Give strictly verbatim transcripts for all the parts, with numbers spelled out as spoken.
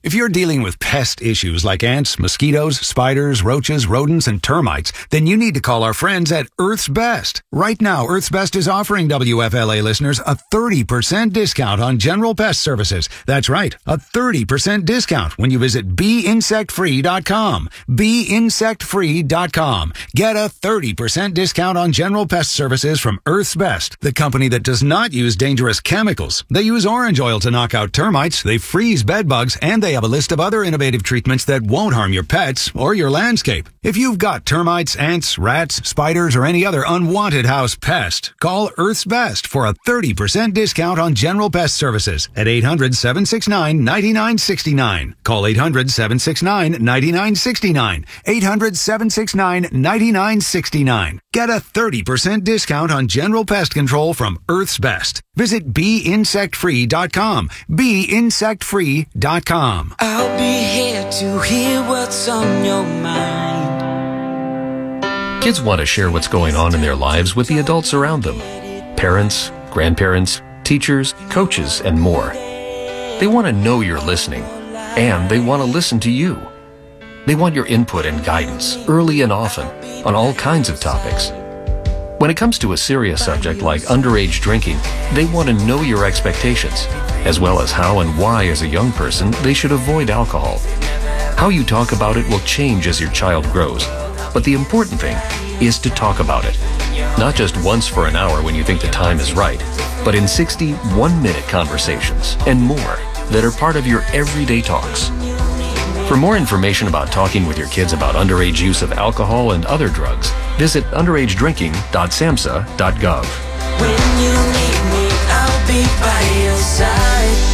If you're dealing with pest issues like ants, mosquitoes, spiders, roaches, rodents, and termites, then you need to call our friends at Earth's Best. Right now, Earth's Best is offering W F L A listeners a thirty percent discount on general pest services. That's right, a thirty percent discount when you visit bee insect free dot com. bee insect free dot com. Get a thirty percent discount on general pest services from Earth's Best, the company that does not use dangerous chemicals. They use orange oil to knock out termites, they freeze bed bugs, and they have a list of other innovative treatments that won't harm your pets or your landscape. If you've got termites, ants, rats, spiders, or any other unwanted house pest, call Earth's Best for a thirty percent discount on general pest services at eight hundred, seven six nine, nine nine six nine. Call eight hundred, seven six nine, nine nine six nine. eight hundred, seven six nine, nine nine six nine. Get a thirty percent discount on general pest control from Earth's Best. Visit bee insect free dot com. bee insect free dot com. I'll be here to hear what's on your mind. Kids want to share what's going on in their lives with the adults around them. Parents, grandparents, teachers, coaches, and more. They want to know you're listening, and they want to listen to you. They want your input and guidance, early and often, on all kinds of topics. When it comes to a serious subject like underage drinking, they want to know your expectations, as well as how and why as a young person they should avoid alcohol. How you talk about it will change as your child grows, but the important thing is to talk about it. Not just once for an hour when you think the time is right, but in sixty one-minute conversations and more that are part of your everyday talks. For more information about talking with your kids about underage use of alcohol and other drugs, visit underage drinking dot samhsa dot gov. When you need me, I'll be by your side.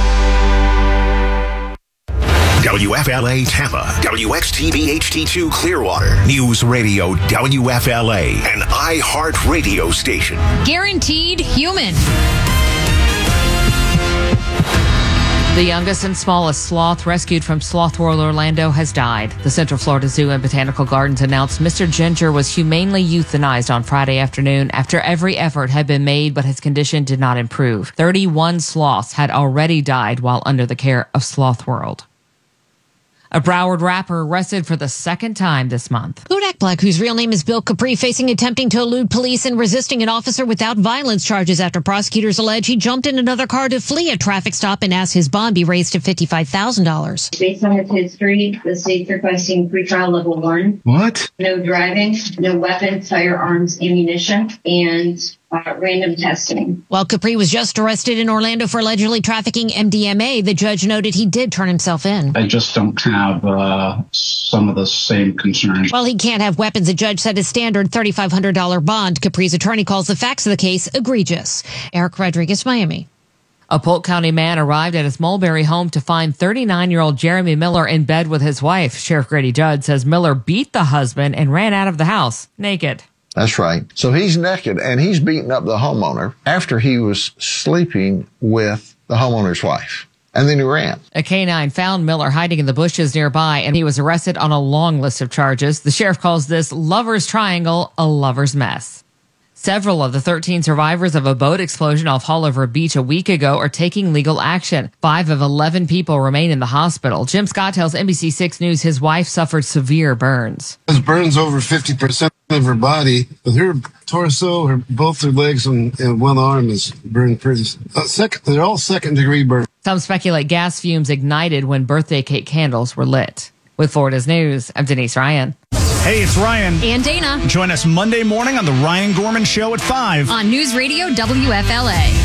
W F L A Tampa, W X T V H D two Clearwater, News Radio W F L A, an iHeart radio station. Guaranteed human. The youngest and smallest sloth rescued from Sloth World Orlando has died. The Central Florida Zoo and Botanical Gardens announced Mister Ginger was humanely euthanized on Friday afternoon after every effort had been made, but his condition did not improve. thirty-one sloths had already died while under the care of Sloth World. A Broward rapper arrested for the second time this month. Kodak Black, whose real name is Bill Capri, facing attempting to elude police and resisting an officer without violence charges after prosecutors allege he jumped in another car to flee a traffic stop and asked his bond be raised to fifty-five thousand dollars. Based on his history, the state's requesting pretrial level one. What? No driving, no weapons, firearms, ammunition, and Uh, random testing. While Capri was just arrested in Orlando for allegedly trafficking M D M A, the judge noted he did turn himself in. I just don't have uh, some of the same concerns. While he can't have weapons, the judge set a standard three thousand five hundred dollars bond. Capri's attorney calls the facts of the case egregious. Eric Rodriguez, Miami. A Polk County man arrived at his Mulberry home to find thirty-nine-year-old Jeremy Miller in bed with his wife. Sheriff Grady Judd says Miller beat the husband and ran out of the house naked. That's right. So he's naked and he's beating up the homeowner after he was sleeping with the homeowner's wife. And then he ran. A canine found Miller hiding in the bushes nearby, and he was arrested on a long list of charges. The sheriff calls this lover's triangle a lover's mess. Several of the thirteen survivors of a boat explosion off Holliver Beach a week ago are taking legal action. Five of eleven people remain in the hospital. Jim Scott tells N B C six News his wife suffered severe burns. Has burns over fifty percent of her body, but her torso, her both her legs and, and one arm is burned pretty. Uh, second, they're all second degree burns. Some speculate gas fumes ignited when birthday cake candles were lit. With Florida's News, I'm Denise Ryan. Hey, it's Ryan. And Dana. Join us Monday morning on The Ryan Gorman Show at five. On News Radio W F L A.